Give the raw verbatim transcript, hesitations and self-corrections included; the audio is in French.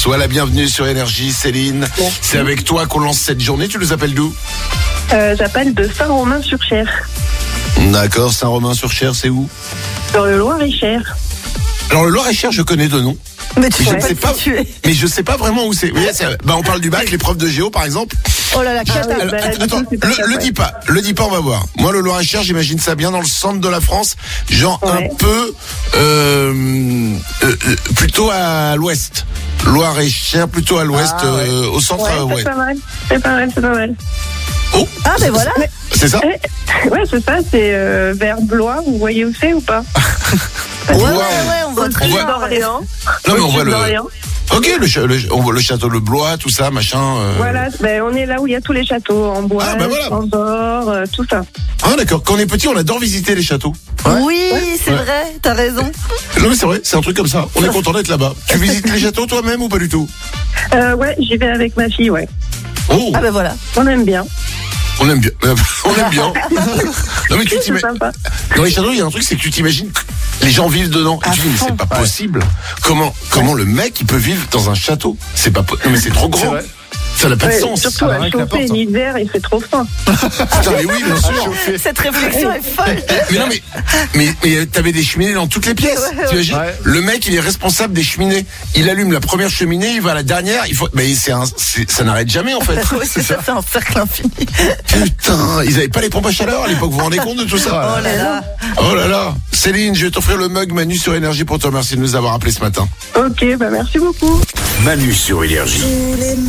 Sois la bienvenue sur Énergie, Céline. Merci. C'est avec toi qu'on lance cette journée. Tu nous appelles d'où? Euh, J'appelle de Saint-Romain-sur-Cher, D'accord, Saint-Romain-sur-Cher, c'est où? dans le Loir-et-Cher. Alors le Loir-et-Cher, je connais de nom. Mais tu Mais je sais ne pas sais qui pas, tu es. mais je sais pas vraiment où c'est. Oui, c'est- bah, on parle du bac, l'épreuve de géo par exemple. Oh là là, Ah, cata. oui. Alors, bah, là, att- du attends, coup, c'est pas le, ça, le ouais. dis pas, le dis pas, on va voir. Moi, le Loir-et-Cher, j'imagine ça bien dans le centre de la France, genre Ouais. un peu euh, euh, euh, plutôt à l'ouest. Loir-et-Cher, plutôt à l'ouest, Ah, ouais. euh, au centre, Ouais, euh, c'est ouais. pas mal. C'est pas mal, c'est pas mal. Oh, Ah, ben voilà. c'est ça? Eh, Ouais, c'est ça, c'est euh, vers Blois, vous voyez où c'est ou pas? Ouais, ouais, voit, ouais, on voit très on voit- bien. d'Orléans. Non, mais on Au-dessus voit le. d'Orléans. Ok, le, cha- le- on voit le château Le Blois, tout ça, machin. euh. Voilà, ben, on est là où il y a tous les châteaux, en bois, Ah, bah voilà. en bord, euh, tout ça. Ah, d'accord. Quand on est petit, on adore visiter les châteaux. Oui, c'est Ouais. vrai, t'as raison. Non, mais c'est vrai, c'est un truc comme ça. On est content d'être là-bas. Tu visites les châteaux toi-même ou pas du tout? Euh, ouais, j'y vais avec ma fille, ouais. Oh, Ah ben voilà. On aime bien. on aime bien. On aime bien. Non, mais tu C'est t'imagines. sympa. Dans les châteaux, il y a un truc, c'est que tu t'imagines que les gens vivent dedans. Et À tu dis, mais fond. c'est pas possible. Comment, comment le mec, il peut vivre dans un château? C'est pas po- Non, mais c'est trop grand. vrai. Ça n'a pas Ouais, de sens. surtout Ah, à rien que la chauffer porte, hein. l'hiver, il fait trop froid. Putain, mais oui, bien sûr. Cette réflexion est folle. Mais non, mais, mais, mais t'avais des cheminées dans toutes les pièces. Ouais, ouais. Tu imagines? Ouais. Le mec, il est responsable des cheminées. Il allume la première cheminée, il va à la dernière. Il faut, mais c'est un, c'est- ça n'arrête jamais, en fait. Oui, c'est ça, c'est un cercle infini. Putain, ils avaient pas les pompes à chaleur à l'époque. Vous vous rendez compte de tout ça? Oh là là. Oh là là. Céline, je vais t'offrir le mug Manu sur Énergie pour te remercier de nous avoir appelé ce matin. Ok, bah merci beaucoup. Manu sur Énergie.